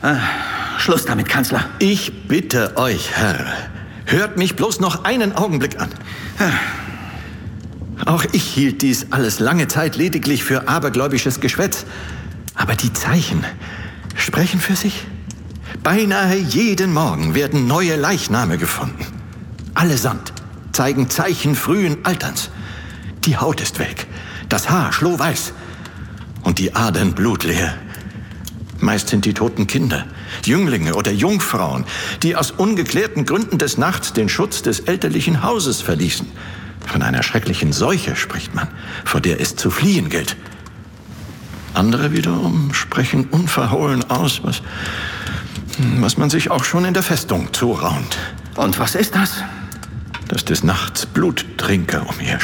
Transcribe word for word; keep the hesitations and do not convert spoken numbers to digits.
Ah, Schluss damit, Kanzler. Ich bitte euch, Herr, hört mich bloß noch einen Augenblick an. Auch ich hielt dies alles lange Zeit lediglich für abergläubisches Geschwätz. Aber die Zeichen sprechen für sich. Beinahe jeden Morgen werden neue Leichname gefunden. Allesamt zeigen Zeichen frühen Alterns. Die Haut ist welk, das Haar schlohweiß und die Adern blutleer. Meist sind die toten Kinder, Jünglinge oder Jungfrauen, die aus ungeklärten Gründen des Nachts den Schutz des elterlichen Hauses verließen. Von einer schrecklichen Seuche spricht man, vor der es zu fliehen gilt. Andere wiederum sprechen unverhohlen aus, was, was man sich auch schon in der Festung zuraunt. Und was ist das? Dass des Nachts Bluttrinker umher